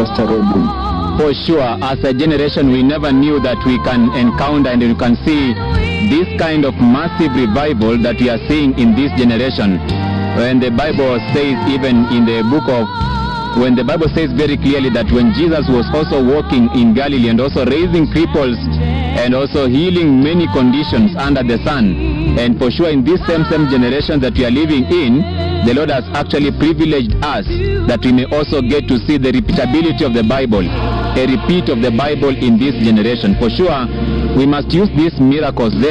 Pastor Robin. For sure, as a generation, we never knew that we can encounter and we can see this kind of massive revival that we are seeing in this generation. When the Bible says, even in the book of, when the Bible says very clearly that when Jesus was also walking in Galilee and also raising cripples and also healing many conditions under the sun, and for sure in this same generation that we are living in, the Lord has actually privileged us that we may also get to see the repeatability of the Bible, a repeat of the Bible in this generation. For sure, we must use these miracles then